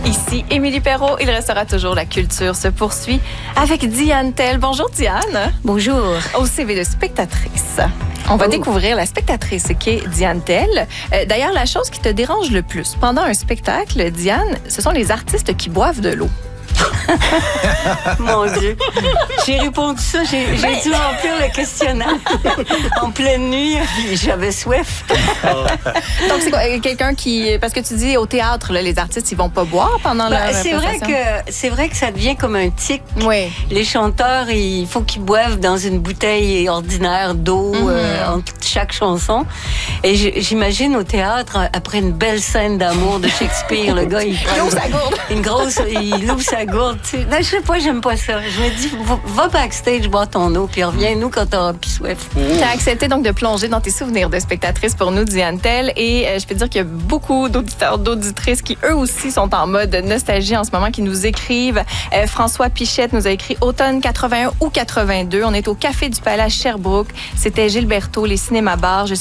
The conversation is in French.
Ici Émilie Perrault. Il restera toujours la culture se poursuit avec Diane Tell. Bonjour Diane. Bonjour. Au CV de spectatrice. On va découvrir la spectatrice qui est Diane Tell. D'ailleurs, la chose qui te dérange le plus pendant un spectacle, Diane, ce sont les artistes qui boivent de l'eau. Mon Dieu. J'ai répondu ça. J'ai dû remplir le questionnaire en pleine nuit. J'avais soif. Donc, c'est quoi? Quelqu'un qui... Parce que tu dis, au théâtre, là, les artistes, ils vont pas boire pendant leur prestation. C'est vrai que ça devient comme un tic. Oui. Les chanteurs, il faut qu'ils boivent dans une bouteille ordinaire d'eau entre chaque chanson. Et j'imagine au théâtre, après une belle scène d'amour de Shakespeare, le gars, il ouvre sa gourde. Il ouvre sa gourde. Tu sais. Non, je sais pas, j'aime pas ça. Je me dis, va backstage boire ton eau, puis reviens-nous quand t'auras plus soif. Tu as accepté donc de plonger dans tes souvenirs de spectatrice pour nous, Diane Tell. Et je peux te dire qu'il y a beaucoup d'auditeurs, d'auditrices qui, eux aussi, sont en mode nostalgie en ce moment, qui nous écrivent. François Pichette nous a écrit automne 81 ou 82. On est au Café du Palais à Sherbrooke. C'était Gilberto, les cinémas-bars.